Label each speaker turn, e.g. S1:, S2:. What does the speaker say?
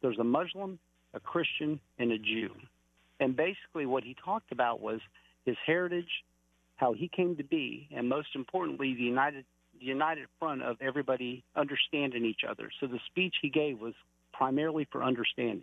S1: there's a Muslim, a Christian, and a Jew. And basically what he talked about was his heritage, how he came to be, and most importantly, the united front of everybody understanding each other. So the speech he gave was primarily for understanding.